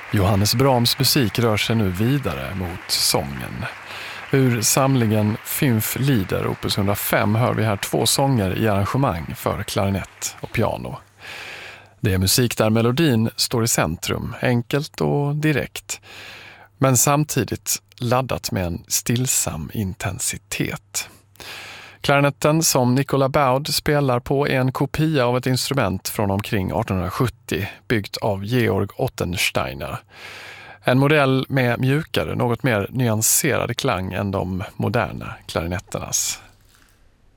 Johannes Brahms musik rör sig nu vidare mot sången. Ur samlingen Fünf Lieder, opus 105, hör vi här 2 sånger i arrangemang för klarinett och piano. Det är musik där melodin står i centrum, enkelt och direkt, men samtidigt laddat med en stillsam intensitet. Klarinetten som Nicolas Baud spelar på är en kopia av ett instrument från omkring 1870, byggt av Georg Ottensteiner. En modell med mjukare, något mer nyanserad klang än de moderna klarinetternas.